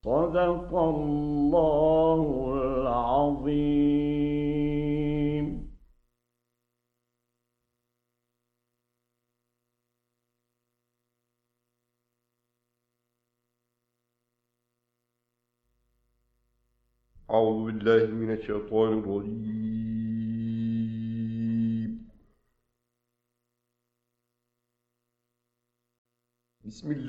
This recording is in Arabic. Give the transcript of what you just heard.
صدق الله العظيم. أعوذ بالله من الشيطان الرجيم. بسم الله